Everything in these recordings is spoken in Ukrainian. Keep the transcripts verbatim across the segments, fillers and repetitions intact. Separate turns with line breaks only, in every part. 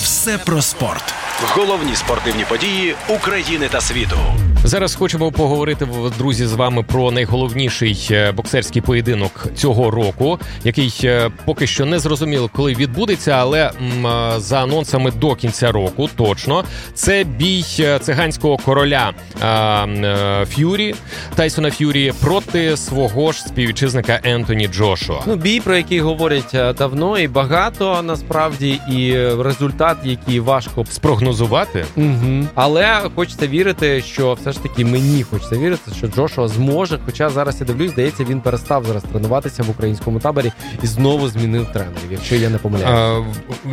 Все про спорт.
Головні спортивні події України та світу.
Зараз хочемо поговорити, друзі, з вами про найголовніший боксерський поєдинок цього року, який поки що не зрозуміло, коли відбудеться, але м, за анонсами до кінця року точно. Це бій циганського короля а, Ф'юрі, Тайсона Ф'юрі проти свого ж співвітчизника Ентоні Джошуа.
Ну, бій, про який говорять давно і багато, насправді, і результат, який важко
Спрогнозувати?
Угу. Але хочеться вірити, що все ж таки мені хочеться вірити, що Джошуа зможе, хоча зараз я дивлюсь, здається, він перестав зараз тренуватися в українському таборі і знову змінив тренерів, якщо я не помиляюся.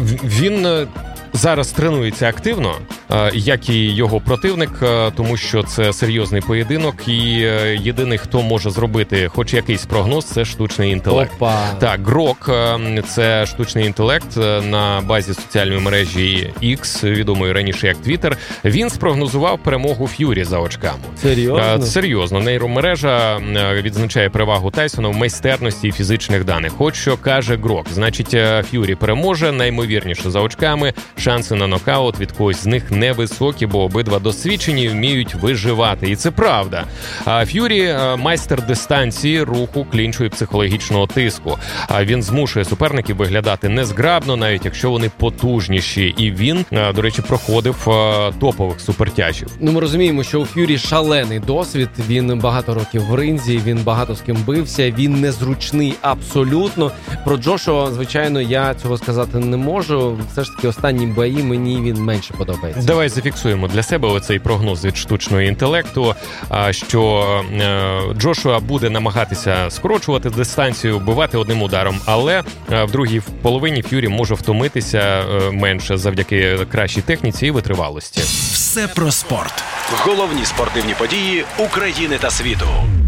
Він зараз тренується активно, як і його противник, тому що це серйозний поєдинок, і єдиний, хто може зробити хоч якийсь прогноз, це штучний інтелект.
Опа.
Так, Грок – це штучний інтелект на базі соціальної мережі X, відомої раніше як Twitter. Він спрогнозував перемогу Ф'юрі за очками.
Серйозно?
Серйозно. Нейромережа відзначає перевагу Тайсона в майстерності і фізичних даних. От що каже Грок. Значить, Ф'юрі переможе, наймовірніше за очками. Шанси на нокаут від когось з них невисокі, бо обидва досвідчені і вміють виживати. І це правда. А Ф'юрі – майстер дистанції, руху, клінчу і психологічного тиску. А він змушує суперників виглядати незграбно, навіть якщо вони потужніші. І він, до речі, проходив топових супертяжів.
Ну, ми розуміємо, що у Ф'юрі шалений досвід, він багато років в ринзі, він багато з ким бився, він незручний абсолютно. Про Джошуа, звичайно, я цього сказати не можу. Все ж таки, останні бої мені він менше подобається.
Давай зафіксуємо для себе оцей прогноз від штучного інтелекту, що Джошуа буде намагатися скорочувати дистанцію, вбивати одним ударом, але в другій половині Ф'юрі може втомитися менше завдяки кращій техніці і витривалості.
Все про спорт.
Головні спортивні події України та світу.